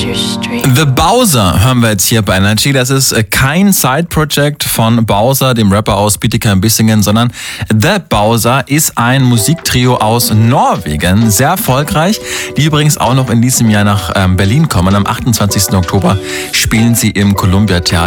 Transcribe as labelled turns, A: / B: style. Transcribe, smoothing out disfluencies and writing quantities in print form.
A: The Bowser hören wir jetzt hier bei Energy. Das ist kein Side-Project von Bowser, dem Rapper aus Bietigheim-Bissingen, sondern The Bowser ist ein Musiktrio aus Norwegen, sehr erfolgreich, die übrigens auch noch in diesem Jahr nach Berlin kommen. Am 28. Oktober spielen sie im Columbia Theater.